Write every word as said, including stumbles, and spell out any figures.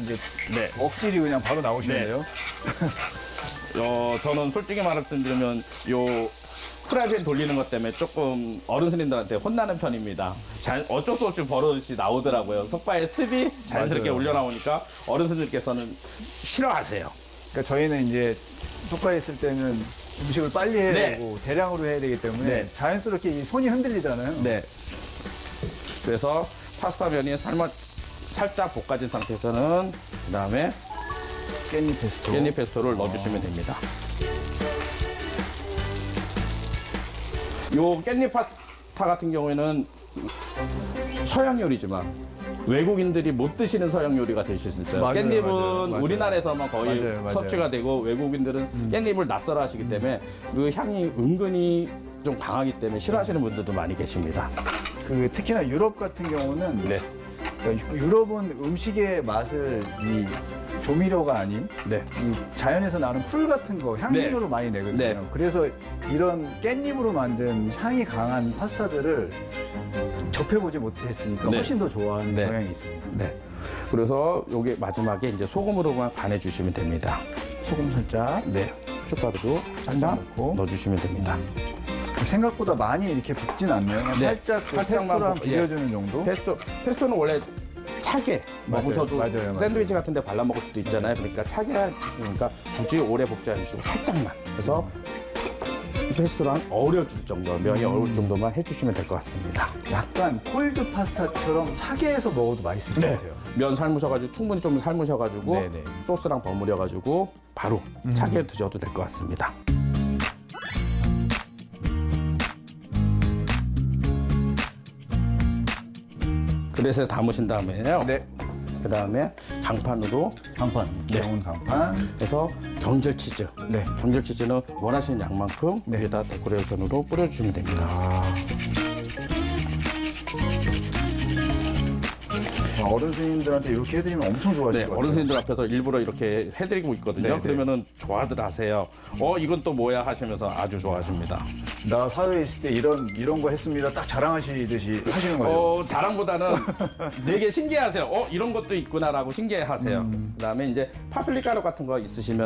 이제 네. 억질이 그냥 바로 나오시네요. 어, 저는 솔직히 말씀드리면 요 프라이팬 돌리는 것 때문에 조금 어른스님들한테 혼나는 편입니다. 자, 어쩔 수 없이 버릇이 나오더라고요. 속바에 습이 자연스럽게 맞아요. 올려나오니까 어른스님께서는 싫어하세요. 그러니까 저희는 이제 속바에 있을 때는 음식을 빨리 해야 네. 되고 대량으로 해야 되기 때문에 네. 자연스럽게 이 손이 흔들리잖아요. 네. 그래서 파스타 면이 삶아 살짝 볶아진 상태에서는 그 다음에 깻잎 페스토. 깻잎 페스토를 넣어주시면 됩니다. 요 깻잎 파스타 같은 경우에는 서양 요리지만 외국인들이 못 드시는 서양 요리가 되실 수 있어요. 맞아요, 깻잎은 맞아요, 맞아요. 우리나라에서만 거의 맞아요, 맞아요. 섭취가 되고 외국인들은 음. 깻잎을 낯설어 하시기 때문에 그 향이 은근히 좀 강하기 때문에 싫어하시는 분들도 많이 계십니다. 그 특히나 유럽 같은 경우는 네. 그러니까 유럽은 음식의 맛을 이 조미료가 아닌 네. 이 자연에서 나는 풀 같은 거 향신료로 네. 많이 내거든요. 네. 그래서 이런 깻잎으로 만든 향이 강한 파스타들을 접해보지 못했으니까 네. 훨씬 더 좋아하는 네. 경향이 있습니다. 네. 그래서 요게 마지막에 이제 소금으로만 간해 주시면 됩니다. 소금 살짝 네. 고춧가루도 살짝 넣고. 넣어주시면 됩니다. 생각보다 많이 이렇게 붓진 않네요. 그냥 네. 살짝 그 살짝만 페스토랑 볶- 예. 비벼주는 정도. 페스토, 페스토는 원래 차게 맞아요, 먹으셔도 맞아요, 맞아요. 샌드위치 같은 데 발라 먹을 수도 있잖아요. 그러니까 차게 하시니까 굳이 오래 볶지 않으시고 살짝만. 그래서 이 페스토랑 어려줄 정도, 면이 음. 어려울 정도만 해주시면 될 것 같습니다. 약간 콜드 파스타처럼 차게 해서 먹어도 맛있을 것 같아요. 면 삶으셔가지고 충분히 좀 삶으셔가지고 네네. 소스랑 버무려가지고 바로 음. 차게 드셔도 될 것 같습니다. 그릇에 담으신 다음에요. 네. 그 다음에 강판으로 강판. 네. 데운 강판. 해서 경절 치즈. 네. 경절 치즈는 원하시는 양만큼 네. 위에다 데코레이션으로 뿌려주시면 됩니다. 아. 어른 스님들한테 이렇게 해드리면 엄청 좋아하실 네, 것 같아요. 어르신들 앞에서 일부러 이렇게 해드리고 있거든요. 네, 네. 그러면은 좋아들 하세요. 어, 이건 또 뭐야 하시면서 아주 좋아하십니다. 나 사회에 있을 때 이런 이런 거 했습니다. 딱 자랑하시듯이 하시는 거죠. 어, 자랑보다는 되게 신기해하세요. 어, 이런 것도 있구나라고 신기해하세요. 음. 그다음에 이제 파슬리 가루 같은 거 있으시면